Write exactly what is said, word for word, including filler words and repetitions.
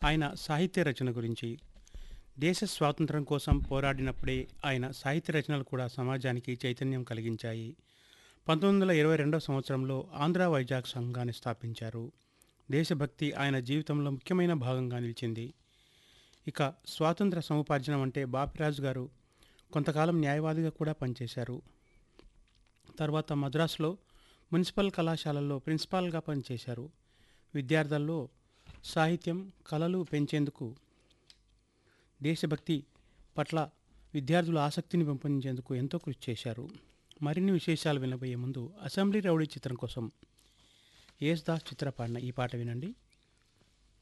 ఆయన సాహిత్య రచన గురించి. దేశ స్వాతంత్ర్యం కోసం పోరాడినప్పుడే ఆయన సాహిత్య రచనలు కూడా సమాజానికి చైతన్యం కలిగించాయి. పంతొమ్మిది వందల ఇరవై రెండవ సంవత్సరంలో ఆంధ్ర వైజాగ్ సంఘాన్ని స్థాపించారు. దేశభక్తి ఆయన జీవితంలో ముఖ్యమైన భాగంగా నిలిచింది. ఇక స్వాతంత్ర సముపార్జనం అంటే బాపిరాజు గారు కొంతకాలం న్యాయవాదిగా కూడా పనిచేశారు. తర్వాత మద్రాసులో మున్సిపల్ కళాశాలల్లో ప్రిన్సిపాల్గా పనిచేశారు. విద్యార్థుల్లో సాహిత్యం, కళలు పెంచేందుకు, దేశభక్తి పట్ల విద్యార్థుల ఆసక్తిని పెంపొందించేందుకు ఎంతో కృషి చేశారు. మరిన్ని విశేషాలు వినబోయే ముందు అసెంబ్లీ రౌడీ చిత్రం కోసం యేసుదాస్ చిత్ర పాడిన ఈ పాట వినండి.